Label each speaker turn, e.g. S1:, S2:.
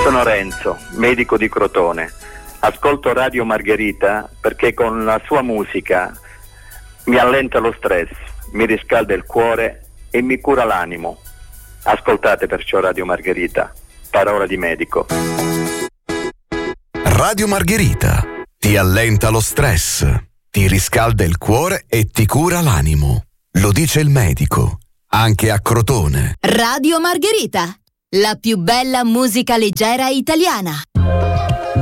S1: Sono Renzo, medico di Crotone. Ascolto Radio Margherita perché con la sua musica mi allenta lo stress, mi riscalda il cuore e mi cura l'animo. Ascoltate perciò Radio Margherita, parola di medico.
S2: Radio Margherita ti allenta lo stress, ti riscalda il cuore e ti cura l'animo. Lo dice il medico, anche a Crotone.
S3: Radio Margherita, la più bella musica leggera italiana.